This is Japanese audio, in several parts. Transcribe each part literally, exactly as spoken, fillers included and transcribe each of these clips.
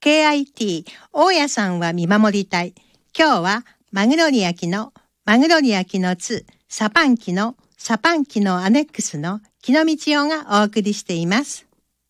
ケーアイティー 大家さんは見守りたい。今日はマグノリア紀のマグノリア紀のにサパン紀のサパン紀のアネックスの木の道夫がお送りしています。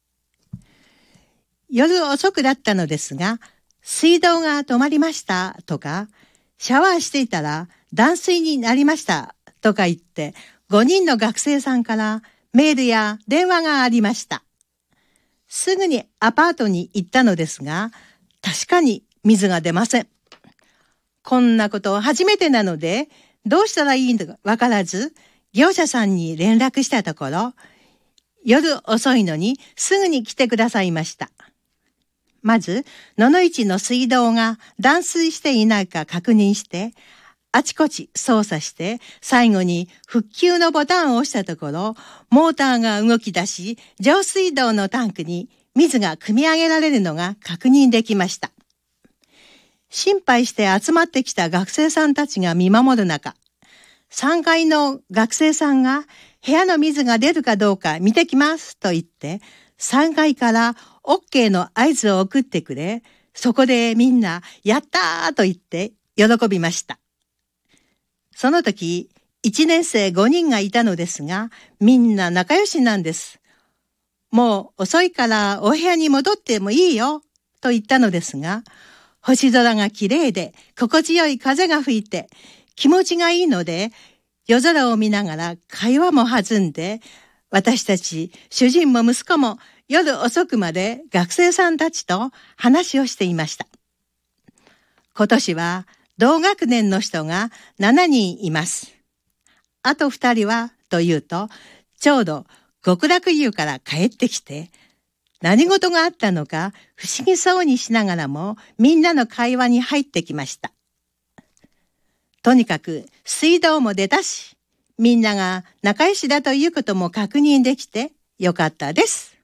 夜遅くだったのですが、水道が止まりましたとか、シャワーしていたら断水になりましたとか言ってごにんの学生さんからメールや電話がありました。すぐにアパートに行ったのですが、確かに水が出ません。こんなこと初めてなので、どうしたらいいのかわからず、業者さんに連絡したところ、夜遅いのにすぐに来てくださいました。まず、野々市の水道が断水していないか確認して、あちこち操作して、最後に復旧のボタンを押したところ、モーターが動き出し、上水道のタンクに水が汲み上げられるのが確認できました。心配して集まってきた学生さんたちが見守る中、さんがいの学生さんが部屋の水が出るかどうか見てきますと言って、さんがいから オーケー の合図を送ってくれ、そこでみんなやったーと言って喜びました。その時、いちねん生ごにんがいたのですが、みんな仲良しなんです。もう遅いからお部屋に戻ってもいいよと言ったのですが、星空が綺麗で心地よい風が吹いて気持ちがいいので、夜空を見ながら会話も弾んで、私たち主人も息子も夜遅くまで学生さんたちと話をしていました。今年は同学年の人がしちにんいます。あとふたりはというと、ちょうど極楽湯から帰ってきて、何事があったのか不思議そうにしながらもみんなの会話に入ってきました。とにかく水道も出たし、みんなが仲良しだということも確認できてよかったです。